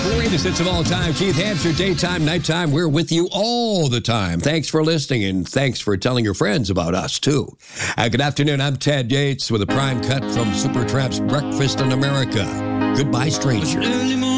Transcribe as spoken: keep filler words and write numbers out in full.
Greatest hits of all time. Keith Hampshire, daytime, nighttime. We're with you all the time. Thanks for listening, and thanks for telling your friends about us, too. Uh, good afternoon. I'm Ted Yates with a prime cut from Supertramp's Breakfast in America. Goodbye, stranger.